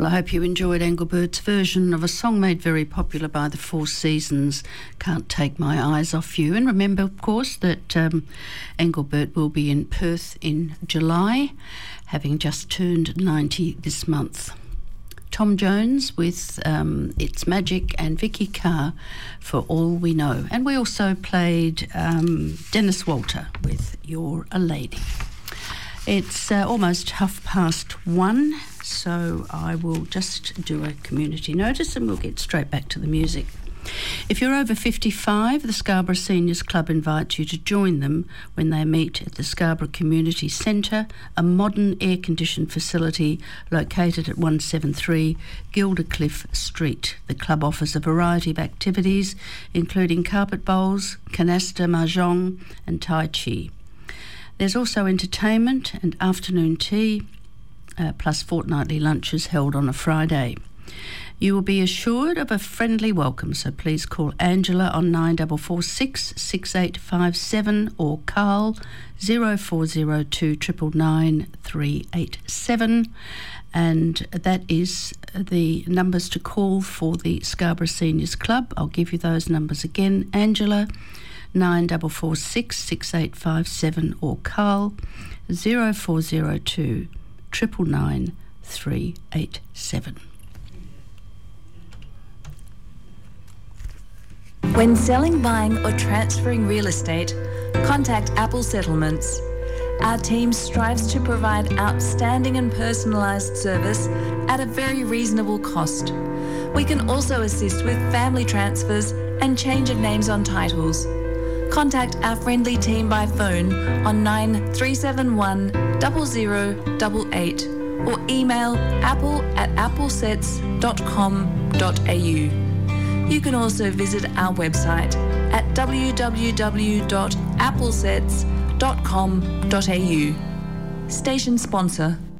Well, I hope you enjoyed Engelbert's version of a song made very popular by the Four Seasons, Can't Take My Eyes Off You. And remember, of course, that Engelbert will be in Perth in July, having just turned 90 this month. Tom Jones with It's Magic and Vicky Carr for All We Know. And we also played Dennis Walter with You're a Lady. It's almost 1:30, so I will just do a community notice and we'll get straight back to the music. If you're over 55, the Scarborough Seniors Club invites you to join them when they meet at the Scarborough Community Centre, a modern air-conditioned facility located at 173 Gildercliff Street. The club offers a variety of activities, including carpet bowls, canasta, mahjong and tai chi. There's also entertainment and afternoon tea, plus fortnightly lunches held on a Friday. You will be assured of a friendly welcome, so please call Angela on 9446 6857 or Carl 0402 999 387, and that is the numbers to call for the Scarborough Seniors Club. I'll give you those numbers again. Angela 9446 6857 or Carl 0402 999 387. When selling, buying or transferring real estate, contact Apple Settlements. Our team strives to provide outstanding and personalised service at a very reasonable cost. We can also assist with family transfers and change of names on titles. Contact our friendly team by phone on 9371 0088 or email apple@applesets.com.au. You can also visit our website at www.applesets.com.au. Station sponsor.